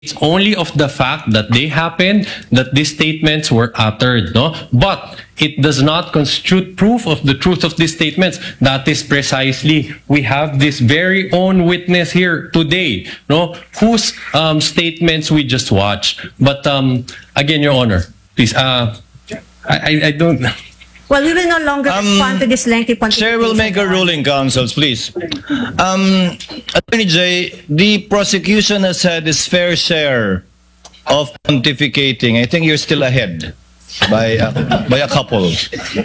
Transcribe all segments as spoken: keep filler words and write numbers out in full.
It's only of the fact that they happened, that these statements were uttered, no? But it does not constitute proof of the truth of these statements. That is precisely, we have this very own witness here today, no? Whose um, statements we just watched. But um, again, Your Honor, please, uh, I, I, I don't... Well, we will no longer Um, respond to this lengthy Chair will make a ruling, counsels, please. Um, Attorney J, the prosecution has had its fair share of pontificating. I think you're still ahead by a, by a couple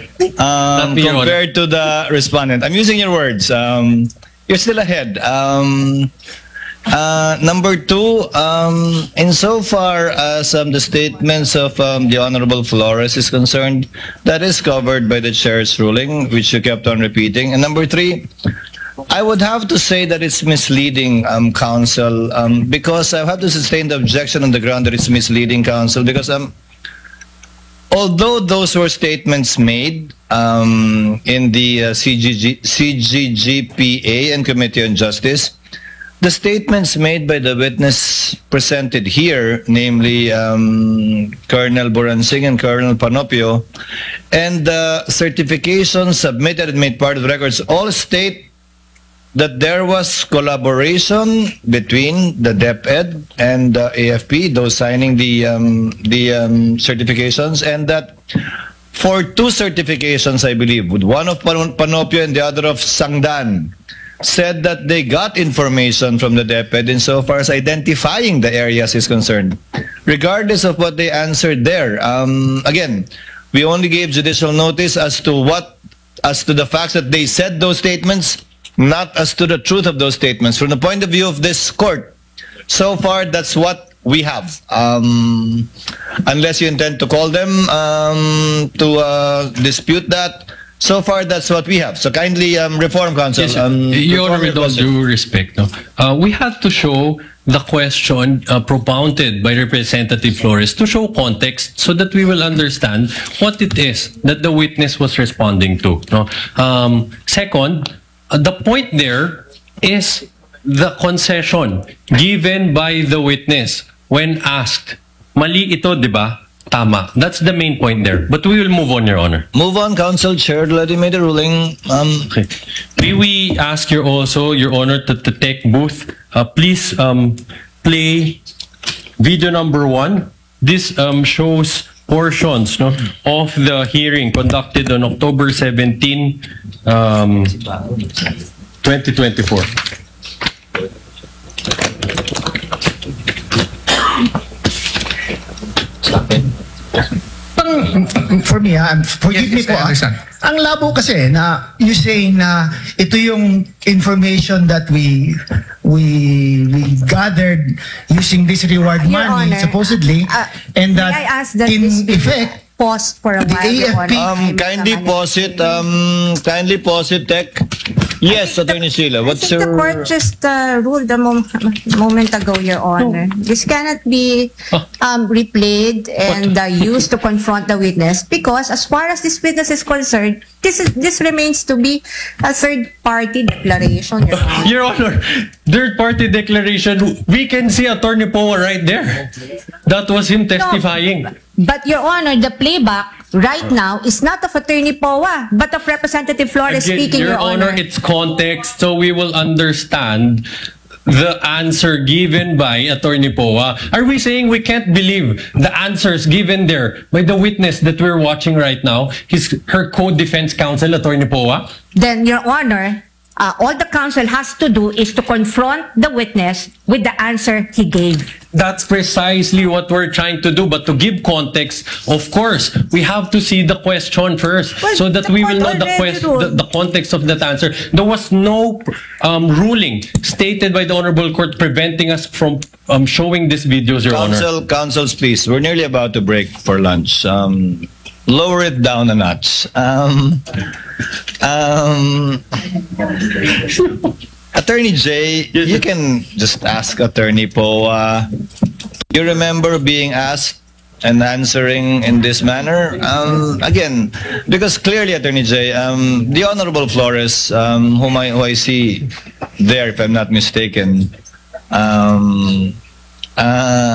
um, me, Your Honor. compared to the respondent. I'm using your words. Um, you're still ahead. Um, Uh, number two, um, insofar as um, the statements of um, the Honorable Flores is concerned, that is covered by the chair's ruling, which you kept on repeating. And number three, I would have to say that it's misleading, um, counsel, um, because I have to sustain the objection on the ground that it's misleading, counsel, because um, although those were statements made um, in the uh, C G G, C G G P A and Committee on Justice, the statements made by the witness presented here, namely um, Colonel Boransing and Colonel Panopio, and the certifications submitted and made part of the records all state that there was collaboration between the DepEd and the A F P, those signing the um, the um, certifications, and that for two certifications, I believe, with one of Pan Panopio and the other of Sangdan, said that they got information from the DepEd insofar as identifying the areas is concerned, regardless of what they answered there. Um, again, we only gave judicial notice as to what, as to the facts that they said those statements, not as to the truth of those statements. From the point of view of this court, so far that's what we have. Um, unless you intend to call them um, to uh, dispute that. So far, that's what we have. So kindly, um, reform counsel. Yes, um, Your Honor, reform with all question. due respect, no? Uh, we had to show the question uh, propounded by Representative Flores to show context so that we will understand what it is that the witness was responding to. No? Um, second, uh, the point there is the concession given by the witness when asked. Mali ito, di ba? Tama. That's the main point there. But we will move on, Your Honor. Move on, counsel. Chair already made a ruling. Um, Okay. May we ask you also, Your Honor, to the tech booth, uh, please um, play video number one. This um, shows portions, no, of the hearing conducted on October seventeenth, um, twenty twenty-four. For me, ha, forgive me Yes, po, yes, I ah. understand. Ang labo kasi na you saying na ito yung information that we we we gathered using this reward Your money Honor, supposedly, uh, and may that I ask that in this be effect paused for a the while, Your A F P Honor? um, kindly pause it. Um, kindly pause it, tech. Yes, Attorney Sheila. I What's think the your... court just uh, ruled a mom moment ago, Your Honor. This cannot be um, replayed and uh, used to confront the witness because as far as this witness is concerned, this is this remains to be a third-party declaration, Your Honor. Your Honor, third-party declaration, we can see Attorney Poa right there. That was him testifying. But Your Honor, the playback right now is not of Attorney Poa, but of Representative Flores Again, speaking, Your, Your Honor, Honor. it's context, so we will understand the answer given by Attorney Poa. Are we saying we can't believe the answers given there by the witness that we're watching right now, his her co-defense counsel, Attorney Poa? Then, Your Honor, uh, all the counsel has to do is to confront the witness with the answer he gave. That's precisely what we're trying to do. But to give context, of course, we have to see the question first Well, so that the we will know court the, already quest- the, ruled. the context of that answer. There was no um, ruling stated by the Honorable Court preventing us from um, showing these videos, Your Honor. Counsel, counsels, please. We're nearly about to break for lunch. Um, lower it down a notch. Um, um, Attorney J, you can just ask Attorney Poa. You remember being asked and answering in this manner? Um, again, because clearly, Attorney J, um, the Honorable Flores, um, whom I, who I see there, if I'm not mistaken, um, uh,